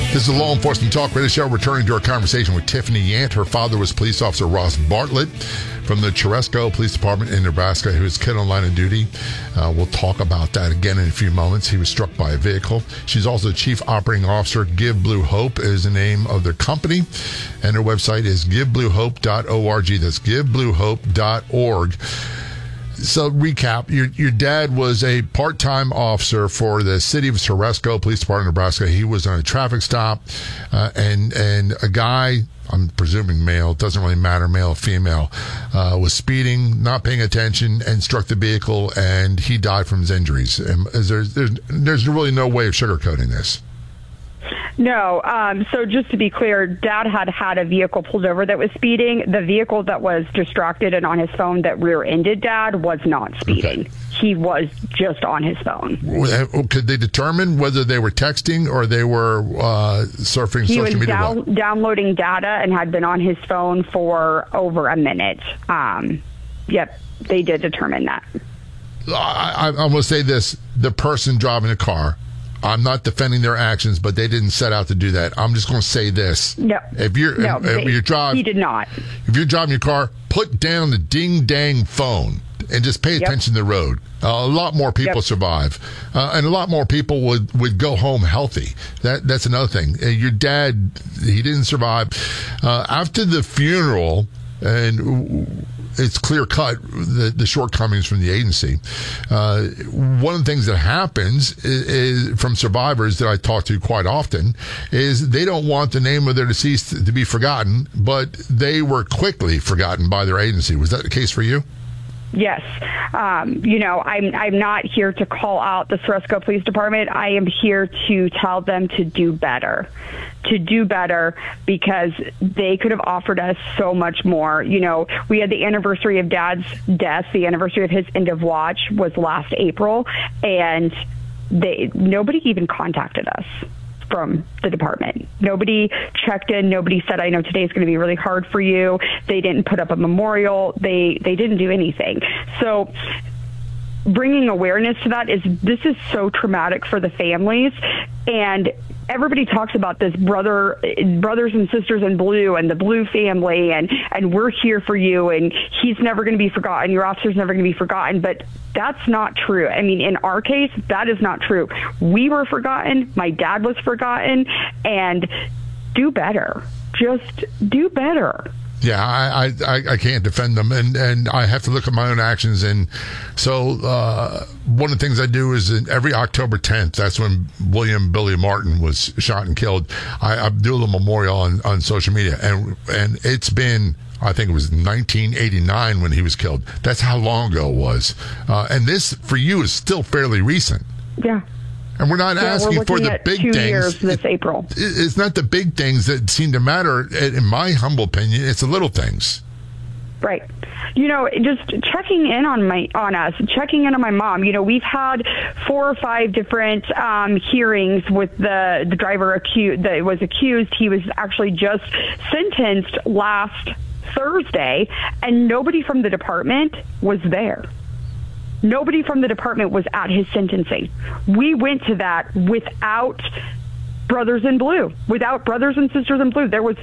This is a Law Enforcement Talk Radio Show. Returning to our conversation with Tiffany Yant. Her father was police officer Ross Bartlett from the Ceresco Police Department in Nebraska, who was killed on line of duty. We'll talk about that again in a few moments. He was struck by a vehicle. She's also Chief Operating Officer. Give Blue Hope is the name of their company, and her website is givebluehope.org. That's givebluehope.org. So recap, your dad was a part-time officer for the city of Ceresco Police Department of Nebraska. He was on a traffic stop, and a guy, I'm presuming male, it doesn't really matter, male or female, was speeding, not paying attention, and struck the vehicle, and he died from his injuries. And there's really no way of sugarcoating this. No. So just to be clear, Dad had a vehicle pulled over that was speeding. The vehicle that was distracted and on his phone that rear-ended Dad was not speeding. Okay. He was just on his phone. Could they determine whether they were texting or they were surfing social media? He was downloading data and had been on his phone for over a minute. Yep, they did determine that. I'm going to say this. The person driving the car, I'm not defending their actions, but they didn't set out to do that. I'm just going to say this. No. He did not. If you're driving your car, put down the ding-dang phone and just pay attention to the road. A lot more people survive, and a lot more people would go home healthy. That's another thing. Your dad, he didn't survive. After the funeral, and it's clear cut the shortcomings from the agency. One of the things that happens is from survivors that I talk to quite often is they don't want the name of their deceased to be forgotten, but they were quickly forgotten by their agency. Was that the case for you? Yes. I'm not here to call out the Ceresco Police Department. I am here to tell them to do better. Because they could have offered us so much more. We had the anniversary of Dad's death. The anniversary of his end of watch was last April, and nobody even contacted us from the department. Nobody checked in. Nobody said, I know today's going to be really hard for you. They didn't put up a memorial. They didn't do anything. So bringing awareness to that this is so traumatic for the families. And everybody talks about this brothers and sisters in blue and the blue family and we're here for you and he's never going to be forgotten. Your officer's never going to be forgotten. But that's not true. I mean, in our case, that is not true. We were forgotten. My dad was forgotten. And do better. Just do better. Yeah, I can't defend them, and I have to look at my own actions. And so one of the things I do is every October 10th, that's when William Billy Martin was shot and killed, I do a little memorial on social media. And it's been, I think it was 1989 when he was killed. That's how long ago it was. And this, for you, is still fairly recent. Yeah. And we're not asking for the big things. 2 years this April. It's not the big things that seem to matter, in my humble opinion. It's the little things. Right. Just checking in on us, checking in on my mom. We've had 4 or 5 different hearings with the driver that was accused. He was actually just sentenced last Thursday, and nobody from the department was there. Nobody from the department was at his sentencing. We went to that without brothers in blue, without brothers and sisters in blue. There was